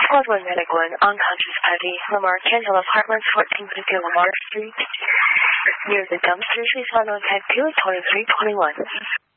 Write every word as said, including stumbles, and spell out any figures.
Broadway Medical, an unconscious Patty. Lamar Kendall, apartments fourteen fifty Lamar Street. Near the dumpster, she found on tag two twenty-three twenty-one.